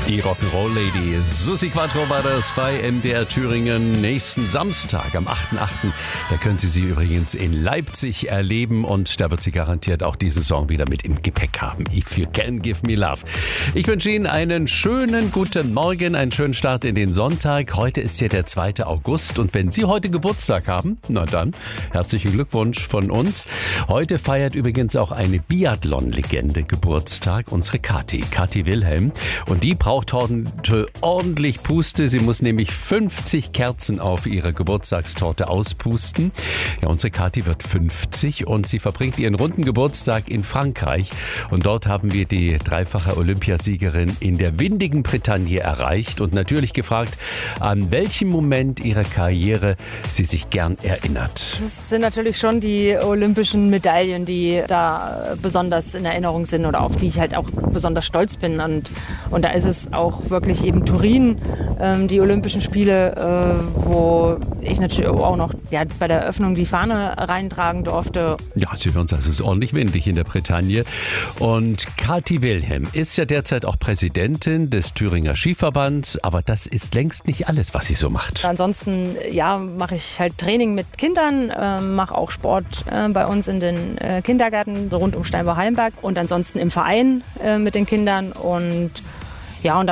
Die Rock'n'Roll-Lady Susi Quattro war das bei MDR Thüringen. Nächsten Samstag, am 8.8., da können Sie übrigens in Leipzig erleben und da wird sie garantiert auch diesen Song wieder mit im Gepäck haben. If You Can Give Me Love. Ich wünsche Ihnen einen schönen guten Morgen, einen schönen Start in den Sonntag. Heute ist ja der 2. August und wenn Sie heute Geburtstag haben, na dann, herzlichen Glückwunsch von uns. Heute feiert übrigens auch eine Biathlon-Legende Geburtstag, unsere Kathi Wilhelm. Und die braucht heute ordentlich Puste. Sie muss nämlich 50 Kerzen auf ihre Geburtstagstorte auspusten. Ja, unsere Kathi wird 50 und sie verbringt ihren runden Geburtstag in Frankreich. Und dort haben wir die dreifache Olympiasiegerin in der windigen Bretagne erreicht und natürlich gefragt, an welchem Moment ihrer Karriere sie sich gern erinnert. Das sind natürlich schon die olympischen Medaillen, die da besonders in Erinnerung sind oder auf die ich halt auch besonders stolz bin. Und da ist es auch wirklich eben Turin, die Olympischen Spiele, wo ich natürlich auch noch bei der Eröffnung die Fahne reintragen durfte. Ja, Sie hören es, also es ist ordentlich windig in der Bretagne. Und Kathi Wilhelm ist ja derzeit auch Präsidentin des Thüringer Skiverbands, aber das ist längst nicht alles, was sie so macht. Ansonsten mache ich halt Training mit Kindern, mache auch Sport bei uns in den Kindergärten, so rund um Steinbach-Hallenberg und ansonsten im Verein mit den Kindern und